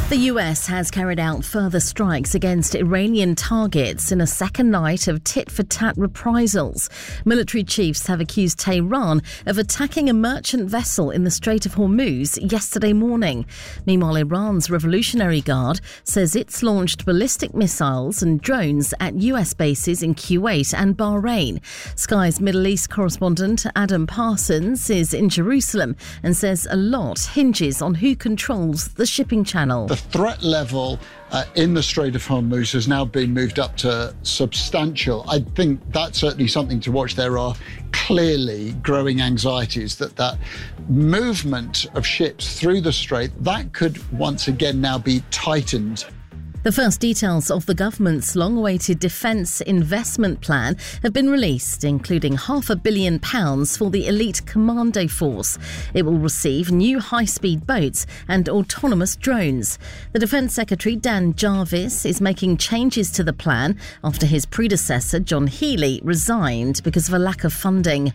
The US has carried out further strikes against Iranian targets in a second night of tit-for-tat reprisals. Military chiefs have accused Tehran of attacking a merchant vessel in the Strait of Hormuz yesterday morning. Meanwhile, Iran's Revolutionary Guard says it's launched ballistic missiles and drones at US bases in Kuwait and Bahrain. Sky's Middle East correspondent Adam Parsons is in Jerusalem and says a lot hinges on who controls the shipping channel. The threat level in the Strait of Hormuz has now been moved up to substantial. I think that's certainly something to watch. There are clearly growing anxieties that movement of ships through the strait, that could once again now be tightened. The first details of the government's long-awaited defence investment plan have been released, including £500 million for the elite commando force. It will receive new high-speed boats and autonomous drones. The Defence Secretary, Dan Jarvis, is making changes to the plan after his predecessor, John Healey, resigned because of a lack of funding.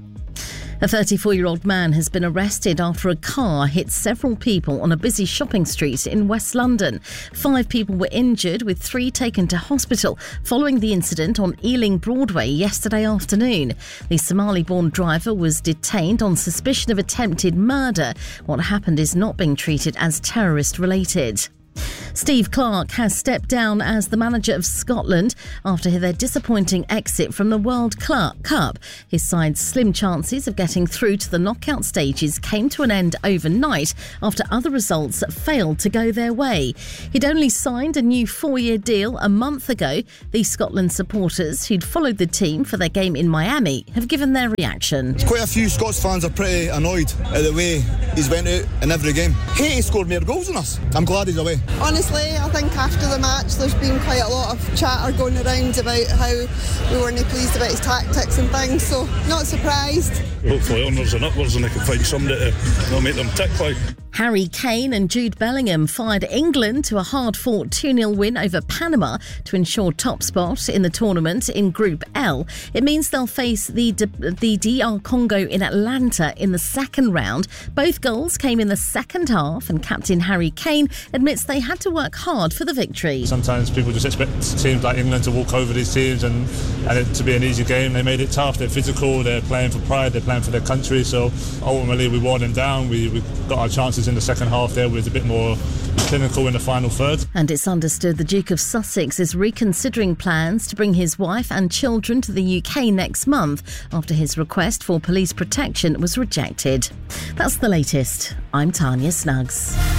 A 34-year-old man has been arrested after a car hit several people on a busy shopping street in West London. 5 people were injured, with 3 taken to hospital following the incident on Ealing Broadway yesterday afternoon. The Somali-born driver was detained on suspicion of attempted murder. What happened is not being treated as terrorist-related. Steve Clarke has stepped down as the manager of Scotland after their disappointing exit from the World Cup. His side's slim chances of getting through to the knockout stages came to an end overnight after other results failed to go their way. He'd only signed a new 4-year deal a month ago. The Scotland supporters who'd followed the team for their game in Miami have given their reaction. Quite a few Scots fans are pretty annoyed at the way he's went out in every game. He scored more goals than us. I'm glad he's away. Honestly, I think after the match there's been quite a lot of chatter going around about how we weren't pleased about his tactics and things, so not surprised. Hopefully onwards and upwards and they can find somebody to make them tick like. Harry Kane and Jude Bellingham fired England to a hard-fought 2-0 win over Panama to ensure top spot in the tournament in Group L. It means they'll face the DR Congo in Atlanta in the second round. Both goals came in the second half, and captain Harry Kane admits they had to work hard for the victory. Sometimes people just expect teams like England to walk over these teams and it to be an easy game. They made it tough. They're physical. They're playing for pride. They're playing for their country. So ultimately we wore them down. We got our chances in the second half there, was a bit more clinical in the final third. And it's understood the Duke of Sussex is reconsidering plans to bring his wife and children to the UK next month after his request for police protection was rejected. That's the latest. I'm Tanya Snuggs.